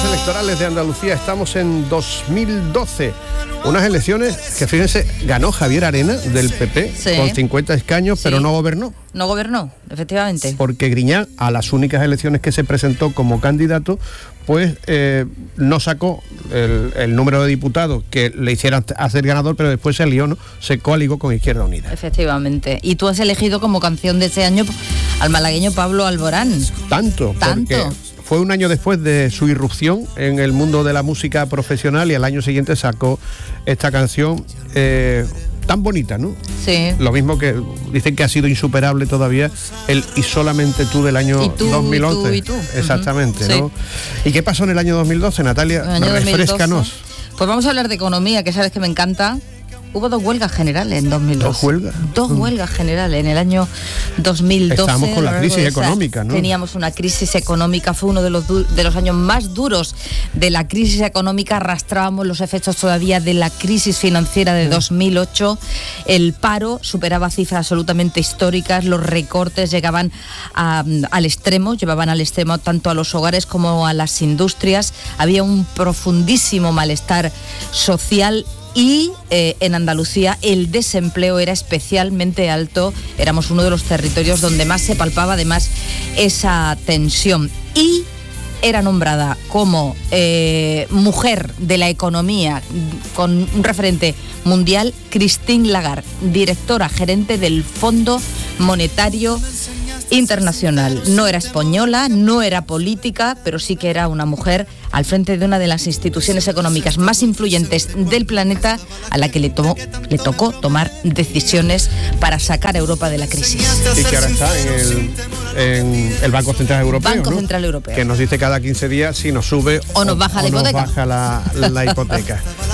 electorales de Andalucía. Estamos en 2012. Unas elecciones que, fíjense, ganó Javier Arena del PP, sí, con 50 escaños, sí, pero no gobernó. No gobernó, efectivamente. Porque Griñán, a las únicas elecciones que se presentó como candidato, pues no sacó el número de diputados que le hicieran hacer ganador, pero después se alió, ¿no? Se coaligó con Izquierda Unida. Efectivamente. Y tú has elegido como canción de ese año al malagueño Pablo Alborán. Tanto. Porque fue un año después de su irrupción en el mundo de la música profesional y al año siguiente sacó esta canción tan bonita, ¿no? Sí. Lo mismo que dicen que ha sido insuperable todavía el Y solamente tú del año 2011. Y tú. Exactamente, sí, ¿no? ¿Y qué pasó en el año 2012, Natalia? Refréscanos. Pues vamos a hablar de economía, que sabes que me encanta. Hubo 2 huelgas generales en 2012. ¿2 huelgas? 2 huelgas generales en el año 2012. Estábamos con la crisis económica, ¿no? Teníamos una crisis económica, fue uno de los años más duros de la crisis económica. Arrastrábamos los efectos todavía de la crisis financiera de 2008. El paro superaba cifras absolutamente históricas. Los recortes llevaban al extremo tanto a los hogares como a las industrias. Había un profundísimo malestar social. Y en Andalucía el desempleo era especialmente alto, éramos uno de los territorios donde más se palpaba además esa tensión. Y era nombrada como mujer de la economía con un referente mundial Christine Lagarde, directora gerente del Fondo Monetario Internacional. No era española, no era política, pero sí que era una mujer al frente de una de las instituciones económicas más influyentes del planeta, a la que le tocó tomar decisiones para sacar a Europa de la crisis. Y que ahora está en el Banco Central Europeo. Banco ¿no? Central Europeo. Que nos dice cada 15 días si nos sube o nos baja la hipoteca. Nos baja la hipoteca.